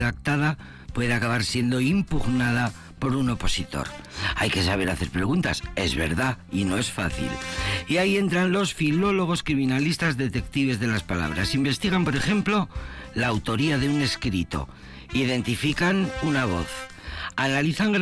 redactada puede acabar siendo impugnada por un opositor. Hay que saber hacer preguntas, es verdad, y no es fácil. Y ahí entran los filólogos, criminalistas, detectives de las palabras. Investigan, por ejemplo, la autoría de un escrito. Identifican una voz. Analizan